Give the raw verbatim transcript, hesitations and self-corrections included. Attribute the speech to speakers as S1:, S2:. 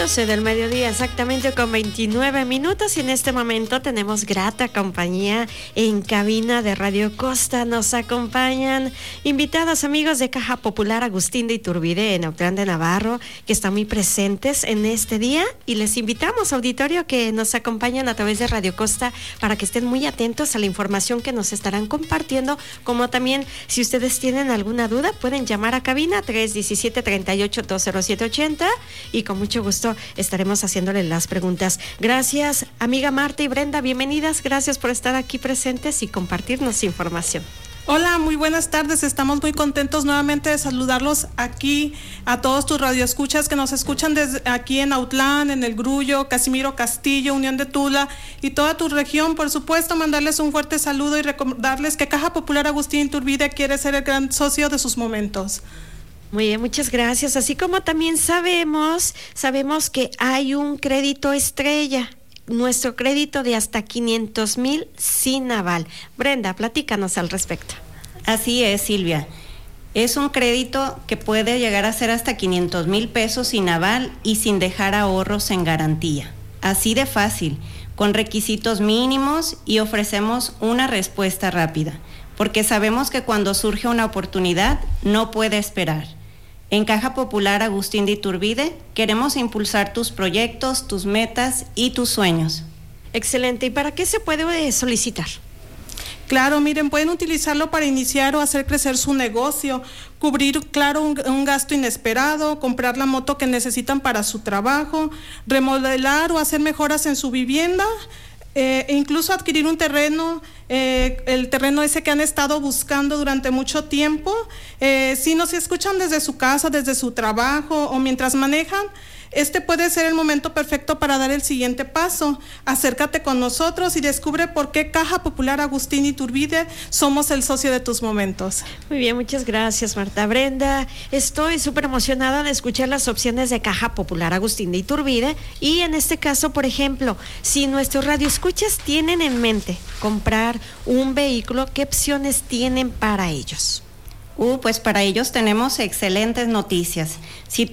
S1: doce del mediodía, exactamente con veintinueve minutos, y en este momento tenemos grata compañía en cabina de Radio Costa. Nos acompañan invitados amigos de Caja Popular Agustín de Iturbide en Autlán de Navarro, que están muy presentes en este día, y les invitamos, auditorio, que nos acompañen a través de Radio Costa para que estén muy atentos a la información que nos estarán compartiendo, como también si ustedes tienen alguna duda pueden llamar a cabina tres diecisiete, treinta y ocho, dos cero siete ochenta, y con mucho gusto estaremos haciéndole las preguntas. Gracias, amiga Marta y Brenda, bienvenidas, gracias por estar aquí presentes y compartirnos información.
S2: Hola, muy buenas tardes, estamos muy contentos nuevamente de saludarlos aquí a todos tus radioescuchas que nos escuchan desde aquí en Autlán, en El Grullo, Casimiro Castillo, Unión de Tula y toda tu región. Por supuesto, mandarles un fuerte saludo y recordarles que Caja Popular Agustín Iturbide quiere ser el gran socio de sus momentos.
S1: Muy bien, muchas gracias. Así como también sabemos, sabemos que hay un crédito estrella, nuestro crédito de hasta quinientos mil sin aval. Brenda, platícanos al respecto.
S3: Así es, Silvia. Es un crédito que puede llegar a ser hasta quinientos mil pesos sin aval y sin dejar ahorros en garantía. Así de fácil, con requisitos mínimos, y ofrecemos una respuesta rápida, porque sabemos que cuando surge una oportunidad no puede esperar. En Caja Popular Agustín de Iturbide queremos impulsar tus proyectos, tus metas y tus sueños.
S1: Excelente. ¿Y para qué se puede solicitar?
S2: Claro, miren, pueden utilizarlo para iniciar o hacer crecer su negocio, cubrir, claro, un, un gasto inesperado, comprar la moto que necesitan para su trabajo, remodelar o hacer mejoras en su vivienda, eh, e incluso adquirir un terreno, eh, el terreno ese que han estado buscando durante mucho tiempo. Eh, si nos escuchan desde su casa, desde su trabajo o mientras manejan, este puede ser el momento perfecto para dar el siguiente paso. Acércate con nosotros y descubre por qué Caja Popular Agustín Iturbide somos el socio de tus momentos.
S1: Muy bien, muchas gracias, Marta. Brenda, estoy súper emocionada de escuchar las opciones de Caja Popular Agustín de Iturbide, y en este caso, por ejemplo, si nuestros radioescuchas tienen en mente comprar un vehículo, ¿qué opciones tienen para ellos?
S3: Uh, pues para ellos tenemos excelentes noticias. Si